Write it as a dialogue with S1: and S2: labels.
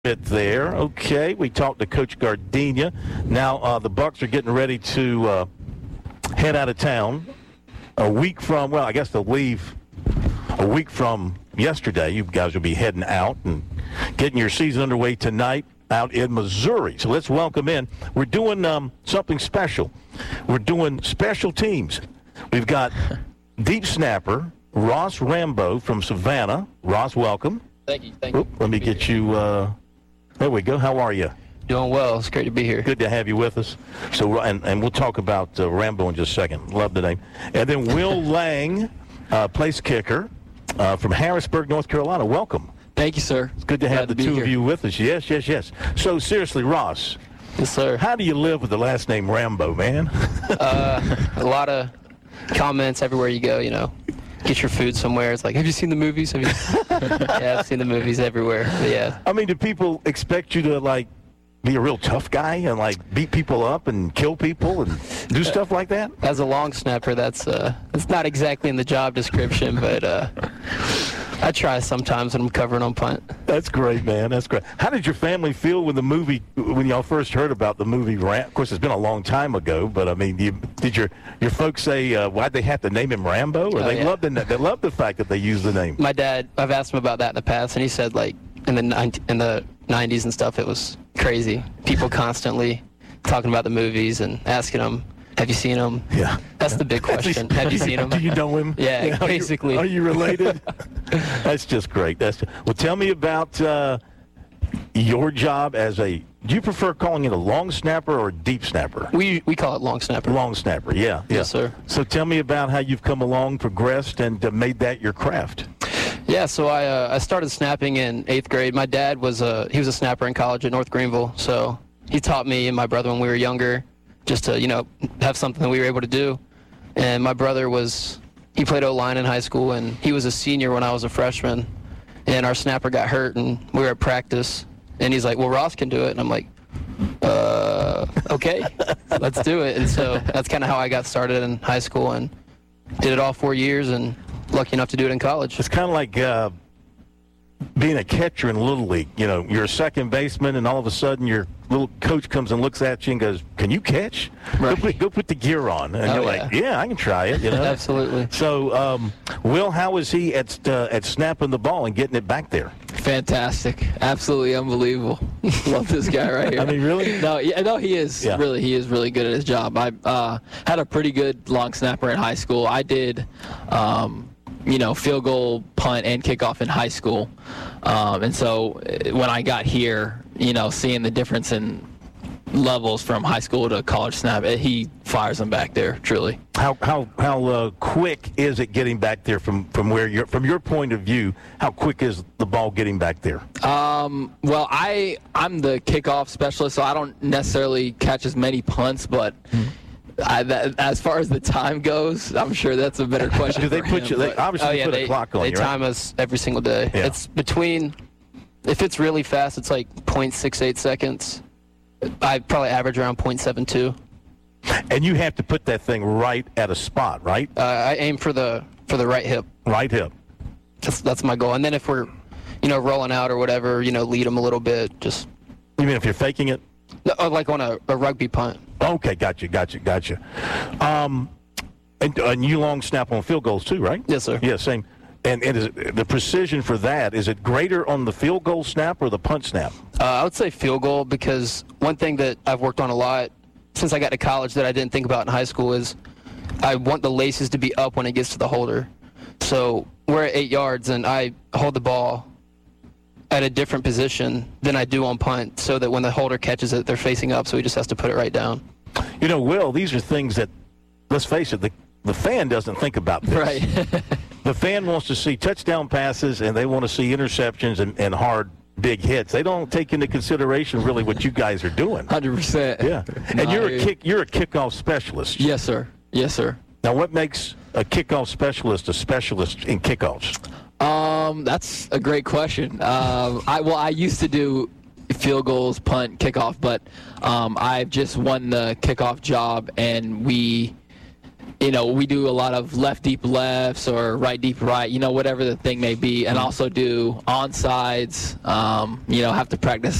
S1: bit there. Okay, we talked to Coach Gardenia. Now the Bucks are getting ready to head out of town a week from, well, I guess they'll leave a week from yesterday. You guys will be heading out and getting your season underway tonight out in Missouri. So let's welcome in. We're doing something special. We're doing special teams. We've got deep snapper Ross Rambo from Savannah. Ross, welcome.
S2: Thank you.
S1: Let me get you, there we go. How are you?
S2: Doing well. It's great to be here.
S1: Good to have you with us. So, and we'll talk about Rambo in just a second. Love the name. And then Will Lang, place kicker from Harrisburg, North Carolina. Welcome.
S2: Thank you, sir.
S1: It's good to have the two of you with us. Yes. So, seriously, Ross.
S2: Yes, sir.
S1: How do you live with the last name Rambo, man?
S2: A lot of comments everywhere you go, Get your food somewhere. It's like, have you seen the movies? Yeah, I've seen the movies everywhere. But yeah.
S1: I mean, do people expect you to, be a real tough guy and, beat people up and kill people and do stuff like that?
S2: As a long snapper, that's not exactly in the job description, but I try sometimes when I'm covering on punt.
S1: That's great, man. That's great. How did your family feel when y'all first heard about the movie Rambo? Of course, it's been a long time ago, but I mean, did your folks say why'd they have to name him Rambo, or they loved the fact that they used the name?
S2: My dad, I've asked him about that in the past, and he said in the 90s and stuff, it was crazy. People constantly talking about the movies and asking them, have you seen him?
S1: Yeah.
S2: That's the big question. Have you seen him?
S1: Do you know him?
S2: Yeah, basically.
S1: Are you related? That's just great. Well, tell me about your job do you prefer calling it a long snapper or a deep snapper?
S2: We call it long snapper.
S1: Long snapper, yeah.
S2: Yes, sir.
S1: So tell me about how you've come along, progressed, and made that your craft.
S2: Yeah, so I started snapping in 8th grade. My dad was a snapper in college at North Greenville, so he taught me and my brother when we were younger just to, have something that we were able to do. And my brother he played O-line in high school, and he was a senior when I was a freshman. And our snapper got hurt, and we were at practice. And he's like, well, Ross can do it. And I'm like, okay, let's do it. And so that's kind of how I got started in high school and did it all 4 years and lucky enough to do it in college.
S1: It's kind of like being a catcher in Little League. You're a second baseman, and all of a sudden your little coach comes and looks at you and goes, can you catch?
S2: Right.
S1: Go put the gear on. And you're like, yeah, I can try it.
S2: Absolutely.
S1: So, Will, how is he at snapping the ball and getting it back there?
S3: Fantastic. Absolutely unbelievable. Love this guy right here.
S1: I mean, really?
S3: No, he is. Yeah. He is really good at his job. I had a pretty good long snapper in high school. I did field goal, punt, and kickoff in high school. And so when I got here, seeing the difference in levels from high school to college snap, he fires them back there, truly.
S1: How quick is it getting back there from your point of view? How quick is the ball getting back there?
S3: Well, I'm the kickoff specialist, so I don't necessarily catch as many punts, but as far as the time goes, I'm sure that's a better question.
S1: Do they put you? They obviously put a clock on you.
S2: They time us every single day.
S1: Yeah.
S2: It's if it's really fast, it's like 0.68 seconds. I probably average around 0.72.
S1: And you have to put that thing right at a spot, right?
S2: I aim for the right hip.
S1: Right hip.
S2: That's my goal. And then if we're, rolling out or whatever, lead them a little bit. Just.
S1: You mean if you're faking it?
S2: No, like on a rugby punt.
S1: Okay, gotcha. And you long snap on field goals too, right?
S2: Yes, sir.
S1: Yeah, same. And is the precision for that, is it greater on the field goal snap or the punt snap?
S2: I would say field goal, because one thing that I've worked on a lot since I got to college that I didn't think about in high school is I want the laces to be up when it gets to the holder. So we're at 8 yards, and I hold the ball at a different position than I do on punt, so that when the holder catches it, they're facing up, so he just has to put it right down.
S1: Will, these are things that, let's face it, the fan doesn't think about this.
S2: Right.
S1: The fan wants to see touchdown passes, and they want to see interceptions and hard, big hits. They don't take into consideration really what you guys are doing.
S3: 100%.
S1: Yeah. And you're a kickoff specialist.
S3: Yes, sir.
S1: Now, what makes a kickoff specialist a specialist in kickoffs?
S3: That's a great question. I used to do field goals, punt, kickoff, but I've just won the kickoff job, and we we do a lot of left deep lefts or right deep right, whatever the thing may be, and also do onsides. Have to practice